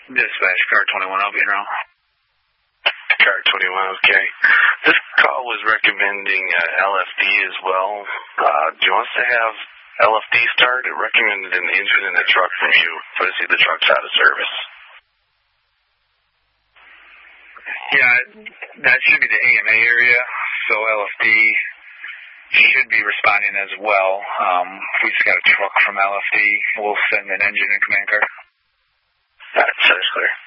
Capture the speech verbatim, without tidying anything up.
Dispatch, car twenty-one, I'll be around. Car twenty-one, okay. This call was recommending uh, L F D as well. Uh, do you want us to have L F D start? It recommended an engine in the truck from you, so to see the truck's out of service. Yeah, that should be the A M A area, so L F D should be responding as well. Um, we just got a truck from L F D. We'll send an engine and command car. All right, so it's clear.